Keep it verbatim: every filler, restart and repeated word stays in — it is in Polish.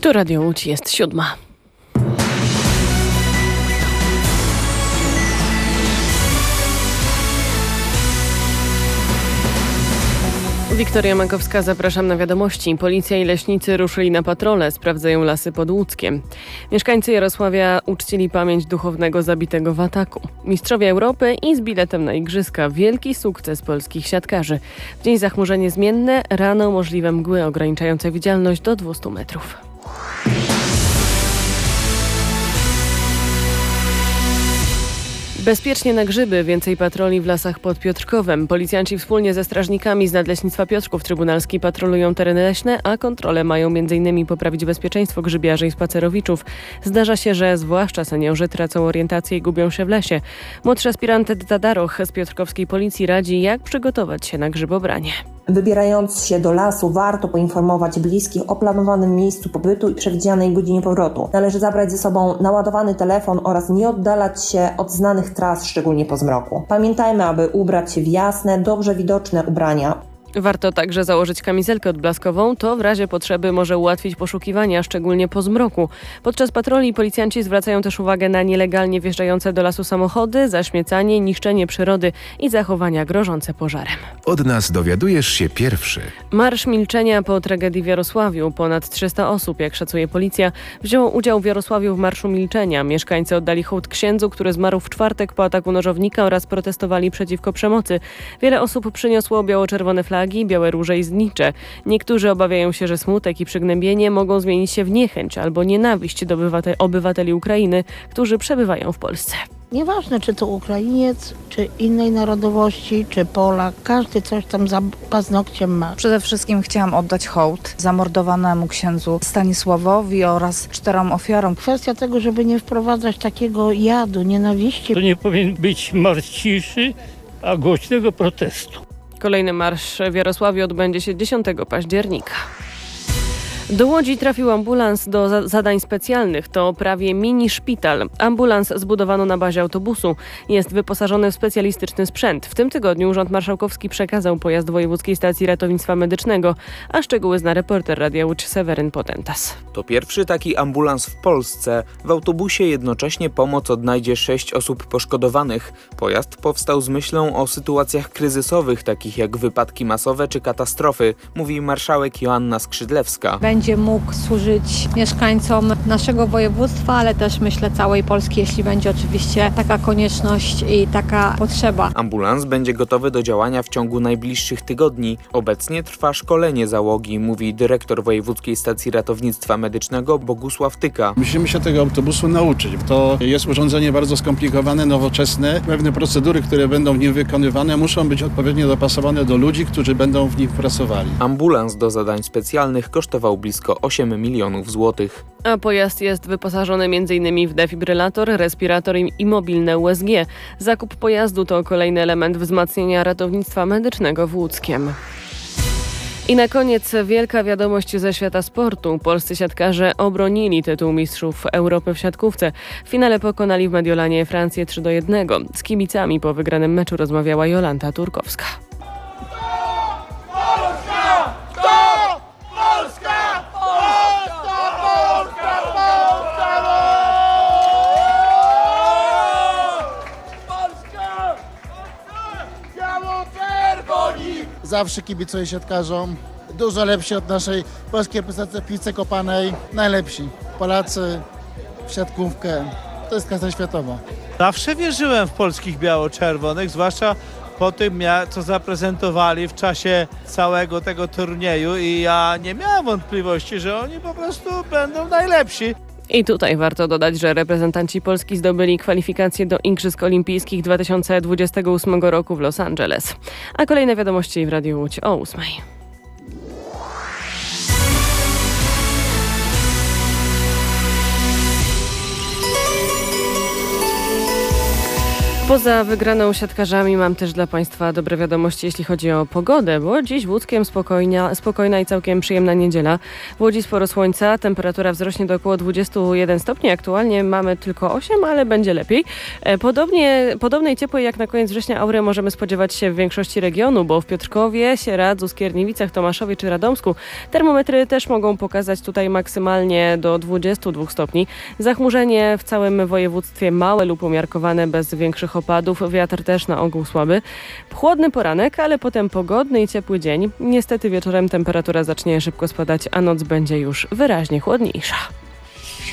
Tu Radio Łódź, jest siódma. Wiktoria Makowska, zapraszam na wiadomości. Policja i leśnicy ruszyli na patrole, sprawdzają lasy pod Łódzkiem. Mieszkańcy Jarosławia uczcili pamięć duchownego zabitego w ataku. Mistrzowie Europy i z biletem na igrzyska. Wielki sukces polskich siatkarzy. W dzień zachmurzenie zmienne, rano możliwe mgły ograniczające widzialność do dwieście metrów. Bezpiecznie na grzyby, więcej patroli w lasach pod Piotrkowem. Policjanci wspólnie ze strażnikami z Nadleśnictwa Piotrków Trybunalski patrolują tereny leśne, a kontrole mają między innymi poprawić bezpieczeństwo grzybiarzy i spacerowiczów. Zdarza się, że zwłaszcza seniorzy tracą orientację i gubią się w lesie. Młodszy aspirant Edyta Daroch z piotrkowskiej policji radzi, jak przygotować się na grzybobranie. Wybierając się do lasu, warto poinformować bliskich o planowanym miejscu pobytu i przewidzianej godzinie powrotu. Należy zabrać ze sobą naładowany telefon oraz nie oddalać się od znanych tras, szczególnie po zmroku. Pamiętajmy, aby ubrać się w jasne, dobrze widoczne ubrania. Warto także założyć kamizelkę odblaskową, to w razie potrzeby może ułatwić poszukiwania, szczególnie po zmroku. Podczas patroli policjanci zwracają też uwagę na nielegalnie wjeżdżające do lasu samochody, zaśmiecanie, niszczenie przyrody i zachowania grożące pożarem. Od nas dowiadujesz się pierwszy. Marsz milczenia po tragedii w Jarosławiu. Ponad trzysta osób, jak szacuje policja, wzięło udział w Jarosławiu w Marszu Milczenia. Mieszkańcy oddali hołd księdzu, który zmarł w czwartek po ataku nożownika oraz protestowali przeciwko przemocy. Wiele osób przyniosło biało-czerwone flagi, białe róże i znicze. Niektórzy obawiają się, że smutek i przygnębienie mogą zmienić się w niechęć albo nienawiść do obywatel- obywateli Ukrainy, którzy przebywają w Polsce. Nieważne, czy to Ukrainiec, czy innej narodowości, czy Polak, każdy coś tam za paznokciem ma. Przede wszystkim chciałam oddać hołd zamordowanemu księdzu Stanisławowi oraz czterem ofiarom. Kwestia tego, żeby nie wprowadzać takiego jadu, nienawiści. To nie powinien być marsz ciszy, a głośnego protestu. Kolejny marsz w Jarosławiu odbędzie się dziesiątego października. Do Łodzi trafił ambulans do za- zadań specjalnych. To prawie mini szpital. Ambulans zbudowano na bazie autobusu. Jest wyposażony w specjalistyczny sprzęt. W tym tygodniu Urząd Marszałkowski przekazał pojazd Wojewódzkiej Stacji Ratownictwa Medycznego, a szczegóły zna reporter Radia Łódź Seweryn Potentas. To pierwszy taki ambulans w Polsce. W autobusie jednocześnie pomoc odnajdzie sześć osób poszkodowanych. Pojazd powstał z myślą o sytuacjach kryzysowych, takich jak wypadki masowe czy katastrofy, mówi marszałek Joanna Skrzydlewska. Będzie mógł służyć mieszkańcom naszego województwa, ale też myślę całej Polski, jeśli będzie oczywiście taka konieczność i taka potrzeba. Ambulans będzie gotowy do działania w ciągu najbliższych tygodni. Obecnie trwa szkolenie załogi, mówi dyrektor Wojewódzkiej Stacji Ratownictwa Medycznego Bogusław Tyka. Musimy się tego autobusu nauczyć. To jest urządzenie bardzo skomplikowane, nowoczesne. Pewne procedury, które będą w nim wykonywane, muszą być odpowiednio dopasowane do ludzi, którzy będą w nim pracowali. Ambulans do zadań specjalnych kosztował blisko osiem milionów złotych. A pojazd jest wyposażony między innymi w defibrylator, respirator i mobilne U S G. Zakup pojazdu to kolejny element wzmacniania ratownictwa medycznego w Łódzkiem. I na koniec wielka wiadomość ze świata sportu. Polscy siatkarze obronili tytuł mistrzów Europy w siatkówce. W finale pokonali w Mediolanie Francję trzy do jednego. Z kibicami po wygranym meczu rozmawiała Jolanta Turkowska. Zawsze kibicuję siatkarzom. Dużo lepsi od naszej polskiej reprezentacji w piłce kopanej. Najlepsi. Polacy w siatkówkę. To jest klasa światowa. Zawsze wierzyłem w polskich biało-czerwonych, zwłaszcza po tym, co zaprezentowali w czasie całego tego turnieju i ja nie miałem wątpliwości, że oni po prostu będą najlepsi. I tutaj warto dodać, że reprezentanci Polski zdobyli kwalifikacje do Igrzysk Olimpijskich dwa tysiące dwudziestego ósmego roku w Los Angeles. A kolejne wiadomości w Radiu Łódź o ósmej. Poza wygraną siatkarzami mam też dla Państwa dobre wiadomości, jeśli chodzi o pogodę, bo dziś w Łódzkiem spokojna, spokojna i całkiem przyjemna niedziela. W Łodzi sporo słońca, temperatura wzrośnie do około dwadzieścia jeden stopni. Aktualnie mamy tylko osiem, ale będzie lepiej. Podobnie, podobnej ciepłej jak na koniec września aury możemy spodziewać się w większości regionu, bo w Piotrkowie, Sieradzu, Skierniewicach, Tomaszowie czy Radomsku termometry też mogą pokazać tutaj maksymalnie do dwudziestu dwóch stopni. Zachmurzenie w całym województwie małe lub umiarkowane bez większych opadów, wiatr też na ogół słaby. Chłodny poranek, ale potem pogodny i ciepły dzień. Niestety wieczorem temperatura zacznie szybko spadać, a noc będzie już wyraźnie chłodniejsza.